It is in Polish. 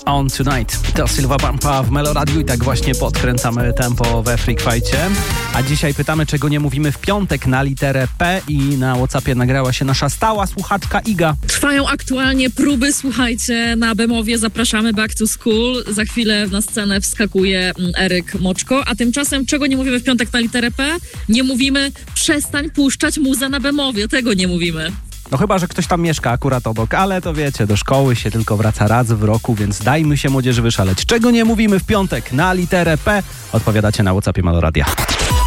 On Tonight. To Silva Pampa w Meloradiu i tak właśnie podkręcamy tempo we Freak Fightcie. A dzisiaj pytamy, czego nie mówimy w piątek na literę P i na WhatsAppie nagrała się nasza stała słuchaczka Iga. Trwają aktualnie próby, słuchajcie, na Bemowie. Zapraszamy Back to School. Za chwilę na scenę wskakuje Eryk Moczko. A tymczasem, czego nie mówimy w piątek na literę P? Nie mówimy przestań puszczać muzę na Bemowie. Tego nie mówimy. No chyba, że ktoś tam mieszka akurat obok, ale to wiecie, do szkoły się tylko wraca raz w roku, więc dajmy się młodzieży wyszaleć. Czego nie mówimy w piątek na literę P? Odpowiadacie na WhatsAppie Meloradia.